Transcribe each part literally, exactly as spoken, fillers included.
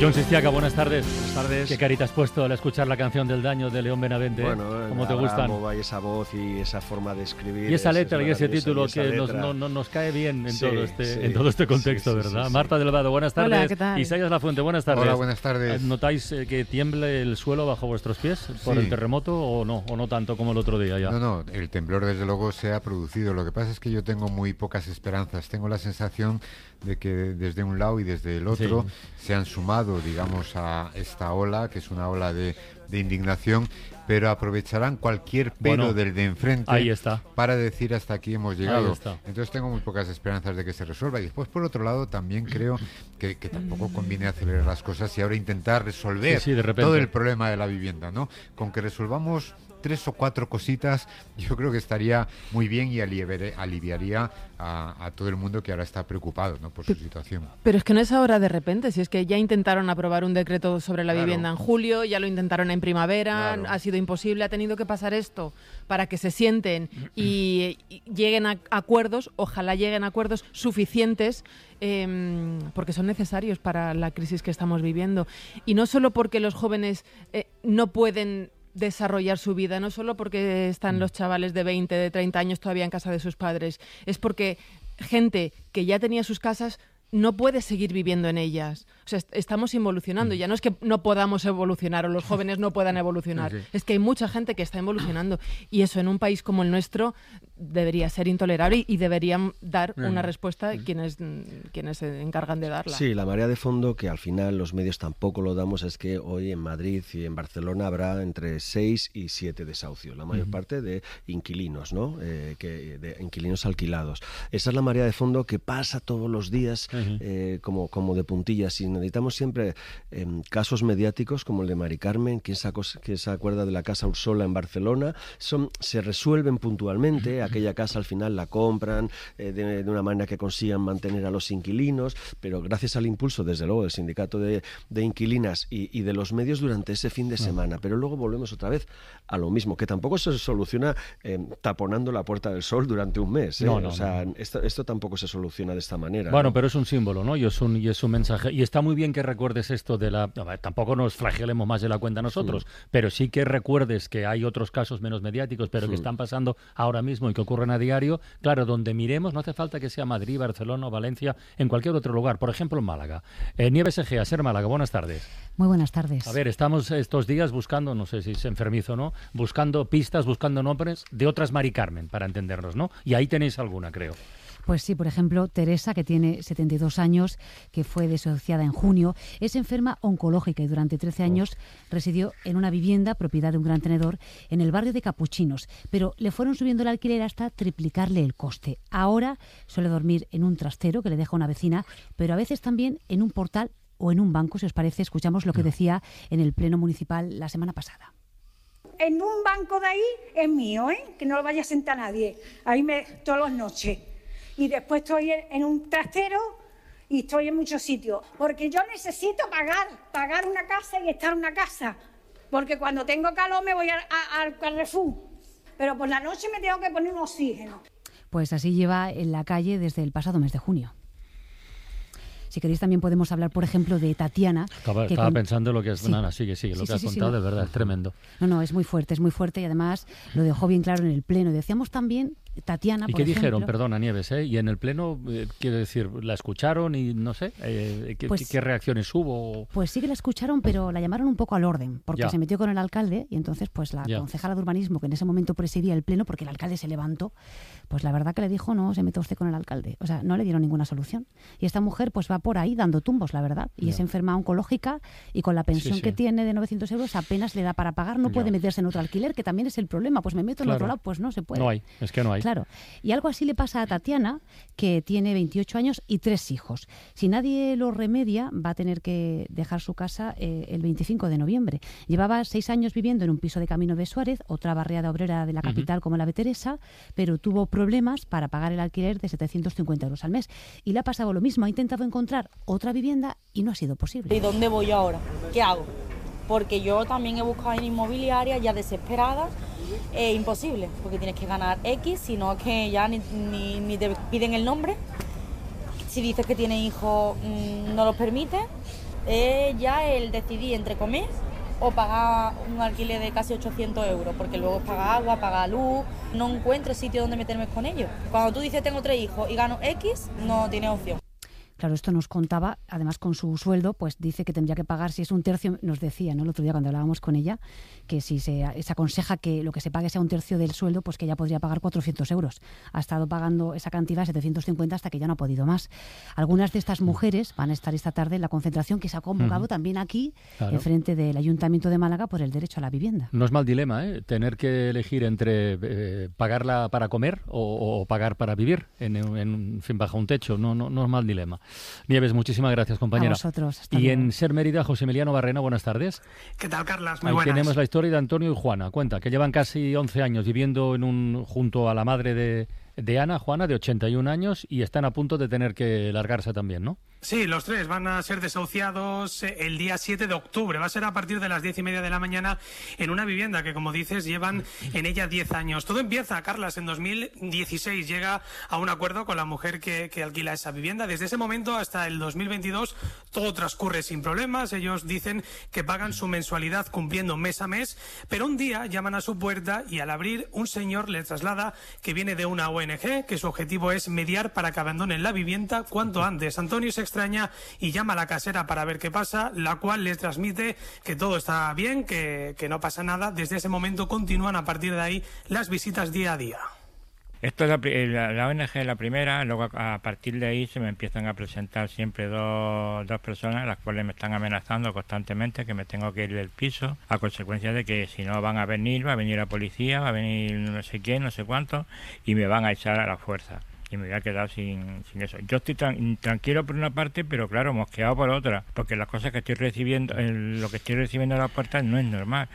John Sistiaga, buenas tardes. Buenas tardes. ¿Qué carita has puesto al escuchar la canción del daño de León Benavente? Bueno, ¿Cómo te gustan? Y esa voz y esa forma de escribir. Y esa letra es y ese título y esa que nos, letra. no, no, nos cae bien en, Sí, todo, este, sí, en todo este contexto, sí, sí, ¿verdad? sí, sí. Marta Delvado, buenas tardes. Hola, ¿qué tal? Isaías Lafuente, buenas tardes. Hola, buenas tardes. ¿Notáis eh, que tiemble el suelo bajo vuestros pies por Sí. el terremoto o no? ¿O no tanto como el otro día ya? No, no, el temblor desde luego se ha producido. Lo que pasa es que yo tengo muy pocas esperanzas. Tengo la sensación de que desde un lado y desde el otro Sí. se han sumado, digamos, a esta ola, que es una ola de, de indignación, pero aprovecharán cualquier pero Bueno, del de enfrente ahí está. para decir hasta aquí hemos Ahí llegado. está. Entonces tengo muy pocas esperanzas de que se resuelva. Y después, por otro lado, también creo que, que tampoco conviene acelerar las cosas y ahora intentar resolver Sí, sí, de repente. todo el problema de la vivienda, ¿no? Con que resolvamos tres o cuatro cositas, yo creo que estaría muy bien y aliviare- aliviaría a, a todo el mundo que ahora está preocupado, ¿no?, por su situación. Pero es que no es ahora de repente, si es que ya intentaron aprobar un decreto sobre la Claro. vivienda en julio, ya lo intentaron en primavera, Claro. ha sido imposible, ha tenido que pasar esto para que se sienten y, y lleguen a acuerdos, ojalá lleguen a acuerdos suficientes, eh, porque son necesarios para la crisis que estamos viviendo. Y no solo porque los jóvenes eh, no pueden desarrollar su vida, no solo porque están los chavales de veinte, de treinta años todavía en casa de sus padres, es porque gente que ya tenía sus casas no puede seguir viviendo en ellas. O sea, est- estamos involucionando. Ya no es que no podamos evolucionar o los jóvenes no puedan evolucionar. Sí, sí. Es que hay mucha gente que está evolucionando. Y eso en un país como el nuestro debería ser intolerable y, y deberían dar una respuesta quienes, mm, quienes se encargan de darla. Sí, la marea de fondo, que al final los medios tampoco lo damos, es que hoy en Madrid y en Barcelona habrá entre seis y siete desahucios, la mayor parte de inquilinos, ¿no? Eh, que, de inquilinos alquilados. Esa es la marea de fondo que pasa todos los días eh, como, como de puntillas, y necesitamos siempre eh, casos mediáticos como el de Mari Carmen. ¿Quién se, acos- quién se acuerda de la Casa Ursola en Barcelona? Son, se resuelven puntualmente, aquella casa al final la compran eh, de, de una manera que consigan mantener a los inquilinos, pero gracias al impulso, desde luego, del sindicato de, de inquilinas y, y de los medios durante ese fin de semana. Pero luego volvemos otra vez a lo mismo, que tampoco se soluciona eh, taponando la Puerta del Sol durante un mes. ¿eh? No, no, o sea, no. esto, esto tampoco se soluciona de esta manera. Bueno, ¿no? pero es un símbolo, ¿no? Y es un, y es un mensaje. Y está muy bien que recuerdes esto de la... A ver, tampoco nos flagelemos más de la cuenta nosotros, sí. Pero sí que recuerdes que hay otros casos menos mediáticos, pero sí. que están pasando ahora mismo y que ocurren a diario. Claro, donde miremos, no hace falta que sea Madrid, Barcelona o Valencia, en cualquier otro lugar. Por ejemplo, en Málaga. Eh, Nieves Egea, Ser Málaga, buenas tardes. Muy buenas tardes. A ver, estamos estos días buscando, no sé si es enfermizo o no, buscando pistas, buscando nombres de otras Mari Carmen, para entendernos, ¿no? Y ahí tenéis alguna, creo. Pues sí, por ejemplo, Teresa, que tiene setenta y dos años, que fue desahuciada en junio, es enferma oncológica y durante trece años residió en una vivienda propiedad de un gran tenedor en el barrio de Capuchinos, pero le fueron subiendo el alquiler hasta triplicarle el coste. Ahora suele dormir en un trastero que le deja una vecina, pero a veces también en un portal o en un banco. Si os parece, escuchamos lo que decía en el Pleno Municipal la semana pasada. En un banco de ahí es mío, ¿eh? Que no lo vaya a sentar nadie. Ahí me todas las noches. Y después estoy en un trastero y estoy en muchos sitios. Porque yo necesito pagar, pagar una casa y estar en una casa. Porque cuando tengo calor me voy a, a, al Carrefour. Pero por la noche me tengo que poner un oxígeno. Pues así lleva en la calle desde el pasado mes de junio. Si queréis también podemos hablar, por ejemplo, de Tatiana. Estaba, que estaba con... pensando lo que es... Sí. Nana, sigue, sigue. Lo Sí, que sí, has sí, sí, contado, no. de verdad, es tremendo. No, no, es muy fuerte, es muy fuerte y además lo dejó bien claro en el Pleno. Decíamos también, Tatiana, ¿Y por qué ejemplo, dijeron? Perdona, Nieves, ¿eh? Y en el Pleno, eh, quiero decir, ¿la escucharon y no sé? Eh, ¿qué, Pues- ¿Qué reacciones hubo? Pues sí que la escucharon, pero la llamaron un poco al orden, porque Ya. se metió con el alcalde y entonces pues la Ya. concejala de urbanismo, que en ese momento presidía el Pleno, porque el alcalde se levantó, pues la verdad que le dijo, no se meta usted con el alcalde. O sea, no le dieron ninguna solución. Y esta mujer pues va por ahí dando tumbos, la verdad. Y Ya. es enferma oncológica y con la pensión Sí, sí. que tiene de novecientos euros apenas le da para pagar, no Ya. puede meterse en otro alquiler, que también es el problema. Pues me meto en Claro. otro lado, pues no se puede. No hay, es que no hay. Claro. Y algo así le pasa a Tatiana, que tiene veintiocho años y tres hijos. Si nadie lo remedia, va a tener que dejar su casa eh, el veinticinco de noviembre. Llevaba seis años viviendo en un piso de Camino de Suárez, otra barriada obrera de la capital como la de Teresa, pero tuvo problemas para pagar el alquiler de setecientos cincuenta euros al mes. Y le ha pasado lo mismo. Ha intentado encontrar otra vivienda y no ha sido posible. ¿Y dónde voy yo ahora? ¿Qué hago? Porque yo también he buscado en inmobiliaria ya desesperada. Es imposible, porque tienes que ganar X, sino que ya ni, ni, ni te piden el nombre. Si dices que tienes hijos, mmm, no los permite. Es ya el decidir entre comer o pagar un alquiler de casi ochocientos euros, porque luego es pagar agua, pagar luz, no encuentro sitio donde meterme con ellos. Cuando tú dices tengo tres hijos y gano X, no tienes opción. Claro, esto nos contaba, además con su sueldo, pues dice que tendría que pagar, si es un tercio, nos decía, ¿no?, el otro día cuando hablábamos con ella, que si se, se aconseja que lo que se pague sea un tercio del sueldo, pues que ella podría pagar cuatrocientos euros. Ha estado pagando esa cantidad, setecientos cincuenta, hasta que ya no ha podido más. Algunas de estas mujeres van a estar esta tarde en la concentración que se ha convocado uh-huh. también aquí, claro, en frente del Ayuntamiento de Málaga, por el derecho a la vivienda. No es mal dilema, ¿eh?, tener que elegir entre eh, pagarla para comer o, o pagar para vivir, en, en, en fin, bajo un techo. No, no, no es mal dilema. Nieves, muchísimas gracias, compañera. A vosotros. Hasta y luego. En Ser Mérida, José Emiliano Barrena, buenas tardes. ¿Qué tal, Carlas? Muy Ahí buenas. tenemos la historia de Antonio y Juana. Cuenta, que llevan casi once años viviendo en un junto a la madre de, de Ana, Juana, de ochenta y un años, y están a punto de tener que largarse también, ¿no? Sí, los tres van a ser desahuciados el día siete de octubre. Va a ser a partir de las diez y media de la mañana en una vivienda que, como dices, llevan en ella diez años. Todo empieza, Carlas, en dos mil dieciséis. Llega a un acuerdo con la mujer que, que alquila esa vivienda. Desde ese momento hasta el dos mil veintidós todo transcurre sin problemas. Ellos dicen que pagan su mensualidad cumpliendo mes a mes, pero un día llaman a su puerta y al abrir un señor les traslada que viene de una O N G, que su objetivo es mediar para que abandonen la vivienda cuanto antes. Antonio se extraña y llama a la casera para ver qué pasa, la cual les transmite que todo está bien, que, que no pasa nada. Desde ese momento continúan a partir de ahí las visitas día a día. Esto es la, la, la O N G es la primera, luego a, a partir de ahí se me empiezan a presentar siempre dos, dos personas, las cuales me están amenazando constantemente que me tengo que ir del piso, a consecuencia de que si no van a venir, va a venir la policía, va a venir no sé quién, no sé cuánto, y me van a echar a la fuerza. Y me voy a quedar sin, sin eso. Yo estoy tran- tranquilo por una parte, pero claro, mosqueado por otra, porque las cosas que estoy recibiendo, el, lo que estoy recibiendo a las puertas no es normal.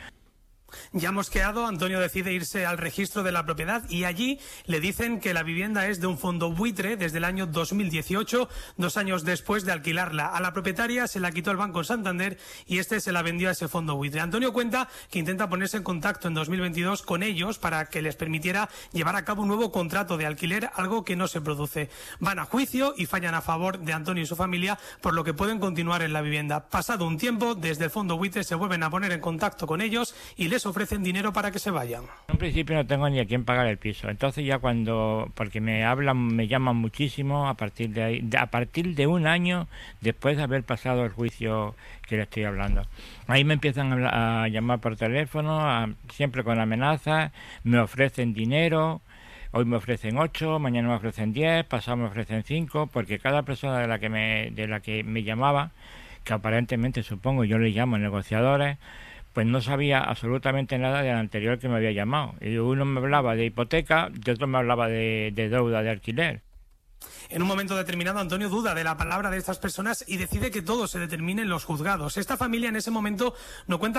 Ya mosqueado, Antonio decide irse al registro de la propiedad y allí le dicen que la vivienda es de un fondo buitre desde el año dos mil dieciocho, dos años después de alquilarla. A la propietaria se la quitó el Banco Santander y este se la vendió a ese fondo buitre. Antonio cuenta que intenta ponerse en contacto en dos mil veintidós con ellos para que les permitiera llevar a cabo un nuevo contrato de alquiler, algo que no se produce. Van a juicio y fallan a favor de Antonio y su familia, por lo que pueden continuar en la vivienda. Pasado un tiempo, desde el fondo buitre se vuelven a poner en contacto con ellos y les ofrecen dinero para que se vayan. En un principio no tengo ni a quién pagar el piso, entonces ya cuando, porque me hablan, me llaman muchísimo a partir de ahí, a partir de un año después de haber pasado el juicio que le estoy hablando. Ahí me empiezan a, hablar, a llamar por teléfono, a, siempre con amenazas, me ofrecen dinero. Hoy me ofrecen ocho, mañana me ofrecen diez, pasado me ofrecen cinco, porque cada persona de la que me, de la que me llamaba, que aparentemente supongo yo le llamo negociadores, pues no sabía absolutamente nada del anterior que me había llamado. Y uno me hablaba de hipoteca, y otro me hablaba de, de deuda de alquiler. En un momento determinado, Antonio duda de la palabra de estas personas y decide que todo se determine en los juzgados. Esta familia en ese momento no cuenta